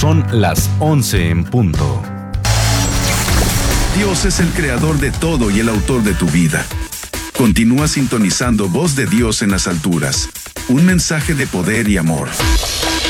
Son las 11 en punto. Dios es el creador de todo y el autor de tu vida. Continúa sintonizando Voz de Dios en las alturas. Un mensaje de poder y amor.